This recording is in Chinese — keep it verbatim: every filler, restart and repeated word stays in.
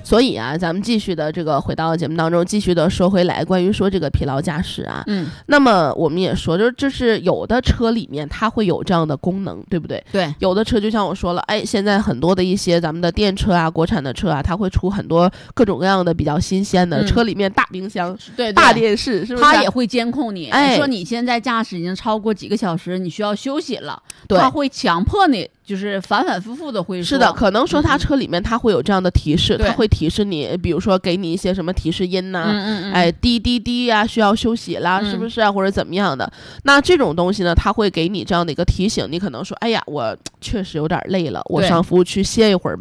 所以啊，咱们继续的这个回到节目当中，继续的说回来，关于说这个疲劳驾驶啊， 嗯， 那么我们也说，就就是有的车里面它会有这样的功能，对不对？ 对， 有的车就像我说了，哎，现在很多的一些咱们的电车啊，国产的车啊，它会出很多各种各样的比较新鲜的、 嗯、 车里面大冰箱、 对， 大电视，是不是？ 它也会监控你， 哎， 说你现在驾驶已经超过几个小时，你需要休息了， 对， 它会强迫你。就是反反复复的会说， 是的，可能说它车里面它会有这样的提示， 嗯、 它会提示你，比如说给你一些什么提示音呐、啊， 嗯嗯嗯哎，滴滴滴呀、啊，需要休息啦， 嗯、 是不是啊？或者怎么样的？那这种东西呢，它会给你这样的一个提醒，你可能说，哎呀，我确实有点累了，我上服务区歇一会儿吧。